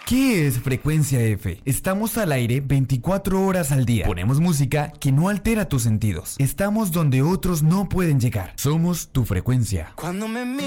¿Qué es Frecuencia F? Estamos al aire 24 horas al día. Ponemos música que no altera tus sentidos. Estamos donde otros no pueden llegar. Somos tu frecuencia. Cuando me